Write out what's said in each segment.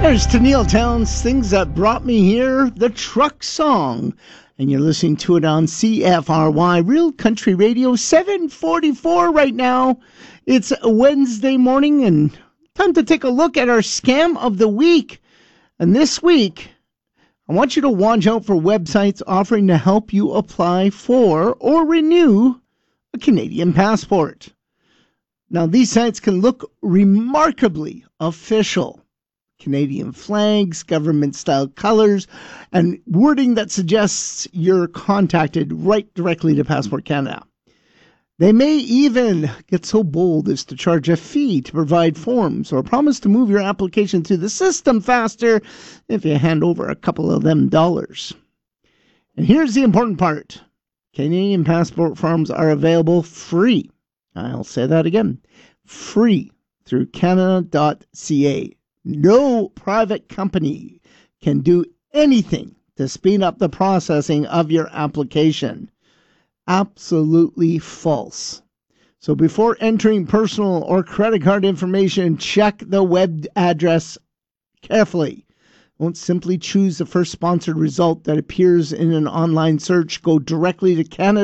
There's Tennille Towns, Things That Brought Me Here, the Truck Song. And you're listening to it on CFRY, Real Country Radio, 744 right now. It's a Wednesday morning and time to take a look at our Scam of the Week. And this week, I want you to watch out for websites offering to help you apply for or renew a Canadian passport. Now, these sites can look remarkably official. Canadian flags, government-style colors, and wording that suggests you're contacted right directly to Passport Canada. They may even get so bold as to charge a fee to provide forms or promise to move your application through the system faster if you hand over a couple of them dollars. And here's the important part. Canadian passport forms are available free. I'll say that again. Free through Canada.ca. No private company can do anything to speed up the processing of your application. Absolutely false. So before entering personal or credit card information, check the web address carefully. Don't simply choose the first sponsored result that appears in an online search. Go directly to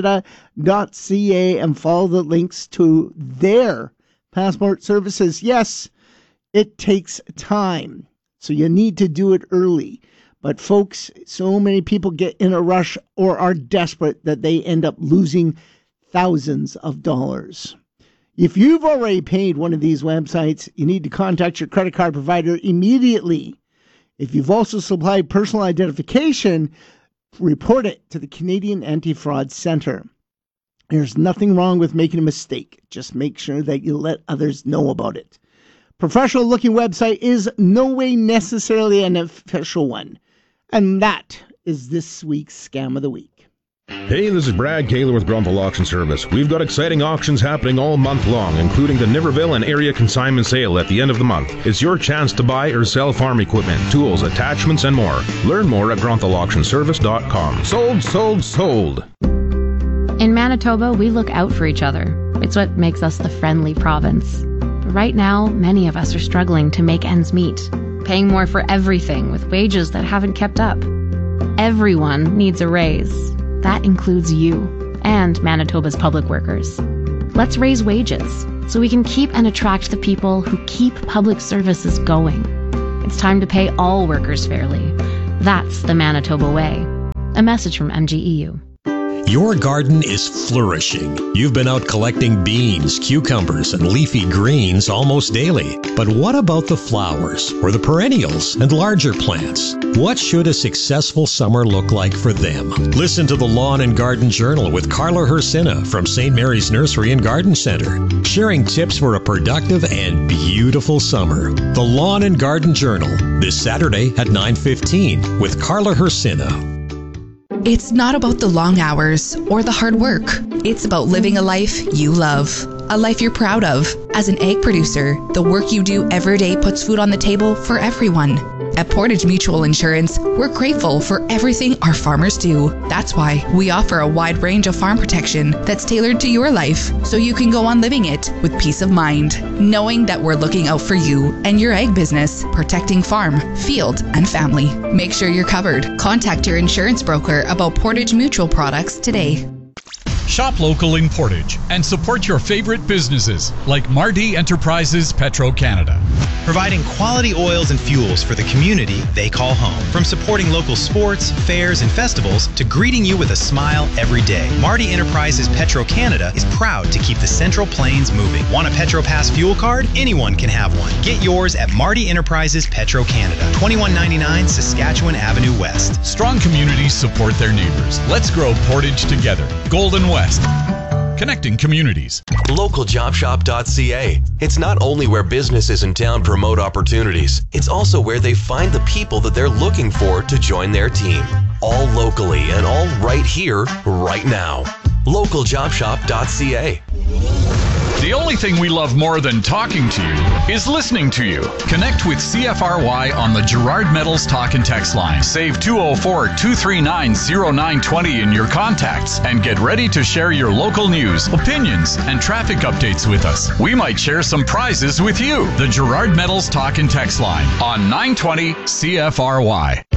Canada.ca and follow the links to their passport services. Yes, it takes time, so you need to do it early. But folks, so many people get in a rush or are desperate that they end up losing thousands of dollars. If you've already paid one of these websites, you need to contact your credit card provider immediately. If you've also supplied personal identification, report it to the Canadian Anti-Fraud Centre. There's nothing wrong with making a mistake. Just make sure that you let others know about it. Professional-looking website is no way necessarily an official one. And that is this week's Scam of the Week. Hey, this is Brad Kaler with Grunthal Auction Service. We've got exciting auctions happening all month long, including the Niverville and area consignment sale at the end of the month. It's your chance to buy or sell farm equipment, tools, attachments, and more. Learn more at GrunthalAuctionService.com. Sold, sold, sold. In Manitoba, we look out for each other. It's what makes us the friendly province. But right now, many of us are struggling to make ends meet, paying more for everything with wages that haven't kept up. Everyone needs a raise. That includes you and Manitoba's public workers. Let's raise wages so we can keep and attract the people who keep public services going. It's time to pay all workers fairly. That's the Manitoba way. A message from MGEU. Your garden is flourishing. You've been out collecting beans, cucumbers, and leafy greens almost daily. But what about the flowers, or the perennials, and larger plants? What should a successful summer look like for them? Listen to the Lawn and Garden Journal with Carla Hersina from St. Mary's Nursery and Garden Center, sharing tips for a productive and beautiful summer. The Lawn and Garden Journal, this Saturday at 9:15 with Carla Hersina. It's not about the long hours or the hard work. It's about living a life you love, a life you're proud of. As an egg producer, the work you do every day puts food on the table for everyone. At Portage Mutual Insurance, we're grateful for everything our farmers do. That's why we offer a wide range of farm protection that's tailored to your life, so you can go on living it with peace of mind, knowing that we're looking out for you and your egg business, protecting farm, field, and family. Make sure you're covered. Contact your insurance broker about Portage Mutual products today. Shop local in Portage and support your favorite businesses like Mardi Enterprises Petro-Canada. Providing quality oils and fuels for the community they call home. From supporting local sports, fairs, and festivals to greeting you with a smile every day. Mardi Enterprises Petro-Canada is proud to keep the Central Plains moving. Want a PetroPass fuel card? Anyone can have one. Get yours at Mardi Enterprises Petro-Canada, 2199 Saskatchewan Avenue West. Strong communities support their neighbors. Let's grow Portage together. Golden West. Connecting communities. LocalJobShop.ca. It's not only where businesses in town promote opportunities, it's also where they find the people that they're looking for to join their team. All locally and all right here, right now. LocalJobShop.ca. The only thing we love more than talking to you is listening to you. Connect with CFRY on the Gerard Metals Talk and Text line. Save 204-239-0920 in your contacts and get ready to share your local news, opinions, and traffic updates with us. We might share some prizes with you. The Gerard Metals Talk and Text line on 920 CFRY.